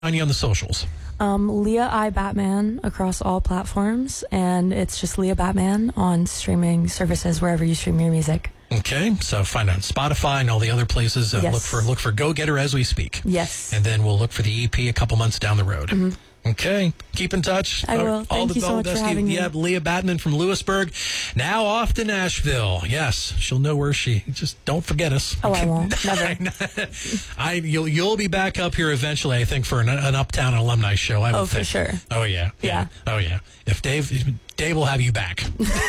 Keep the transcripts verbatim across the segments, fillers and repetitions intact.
find you on the socials? Um, Leah I Batman across all platforms, and it's just Leah Batman on streaming services wherever you stream your music. Okay, so find out Spotify and all the other places. Uh, Yes. Look for look for Go Getter as we speak. Yes. And then we'll look for the E P a couple months down the road. Mm-hmm. Okay, keep in touch. I will. All Thank the you so much best for to having me. Yeah, Leah Batman from Lewisburg, now off to Nashville. Yes, she'll know where she. Just don't forget us. Oh, I won't. Never. I you'll you'll be back up here eventually. I think for an, an Uptown alumni show. I would Oh, for think. sure. Oh yeah, Yeah. Oh yeah. If Dave Dave will have you back,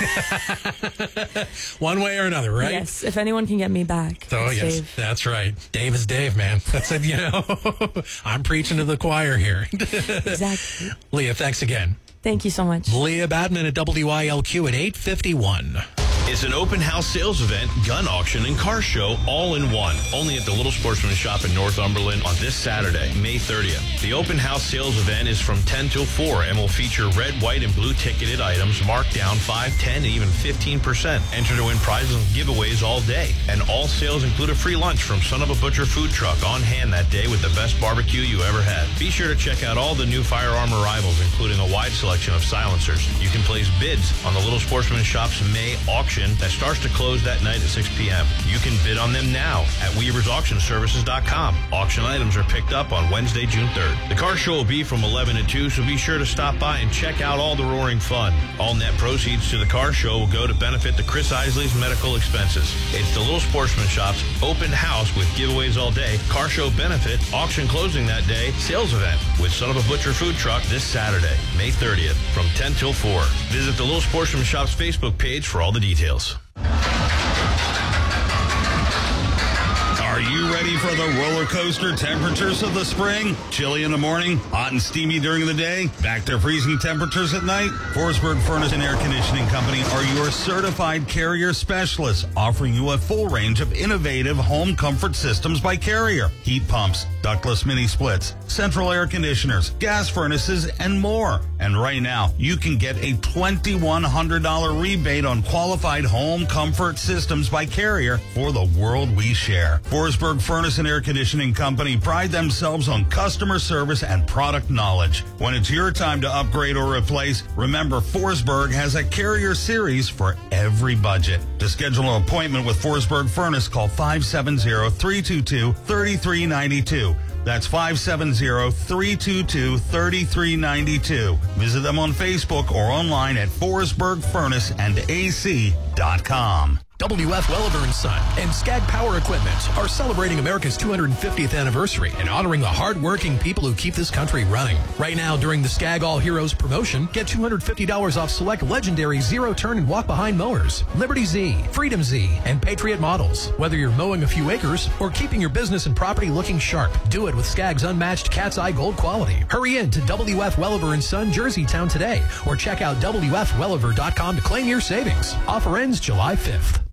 one way or another, right? Yes. If anyone can get me back. Oh, it's yes, Dave. that's right. Dave is Dave, man. That's it, you know. I'm preaching to the choir here. Exactly. Leah, thanks again. Thank you so much. Leah Batman at W I L Q at eight fifty-one. It's an open house sales event, gun auction, and car show all in one. Only at the Little Sportsman Shop in Northumberland on this Saturday, May thirtieth. The open house sales event is from ten till four and will feature red, white, and blue ticketed items marked down five, ten, and even fifteen percent. Enter to win prizes and giveaways all day. And all sales include a free lunch from Son of a Butcher food truck on hand that day with the best barbecue you ever had. Be sure to check out all the new firearm arrivals, including a wide selection of silencers. You can place bids on the Little Sportsman Shop's May auction that starts to close that night at six p.m. You can bid on them now at Weavers Auction Services dot com. Auction items are picked up on Wednesday, June third. The car show will be from eleven to two, so be sure to stop by and check out all the roaring fun. All net proceeds to the car show will go to benefit the Chris Isley's medical expenses. It's the Little Sportsman Shop's open house with giveaways all day, car show benefit, auction closing that day, sales event with Son of a Butcher food truck this Saturday, May thirtieth from ten till four. Visit the Little Sportsman Shop's Facebook page for all the details. Are you ready for the roller coaster temperatures of the spring? Chilly in the morning, hot and steamy during the day, back to freezing temperatures at night? Forsberg Furnace and Air Conditioning Company are your certified Carrier specialists, offering you a full range of innovative home comfort systems by Carrier. Heat pumps, ductless mini splits, central air conditioners, gas furnaces, and more. And right now, you can get a twenty-one hundred dollars rebate on qualified home comfort systems by Carrier for the world we share. Forsberg Furnace and Air Conditioning Company pride themselves on customer service and product knowledge. When it's your time to upgrade or replace, remember Forsberg has a Carrier series for every budget. To schedule an appointment with Forsberg Furnace, call five seven zero, three two two, three three nine two. That's five seven zero, three two two, three three nine two. Visit them on Facebook or online at forsberg furnace and A C dot com. W F Welliver and Son and Skag Power Equipment are celebrating America's two hundred fiftieth anniversary and honoring the hard-working people who keep this country running. Right now, during the Skag All Heroes promotion, get two hundred fifty dollars off select legendary zero-turn and walk-behind mowers, Liberty Z, Freedom Z, and Patriot models. Whether you're mowing a few acres or keeping your business and property looking sharp, do it with Skag's unmatched Cat's Eye Gold quality. Hurry in to W F Welliver and Son, Jerseytown today, or check out W F Welliver dot com to claim your savings. Offer ends July fifth.